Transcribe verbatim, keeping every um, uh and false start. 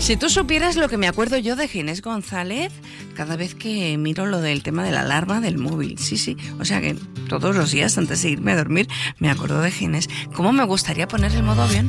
Si tú supieras lo que me acuerdo yo de Ginés González cada vez que miro lo del tema de la alarma del móvil. Sí, sí. O sea que todos los días antes de irme a dormir me acuerdo de Ginés. ¿Cómo me gustaría poner el modo avión?